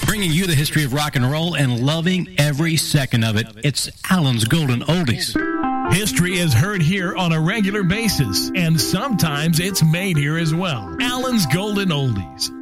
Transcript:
Bringing you the history of rock and roll and loving every second of it. It's Alan's Golden Oldies. History is heard here on a regular basis, and sometimes it's made here as well. Alan's Golden Oldies.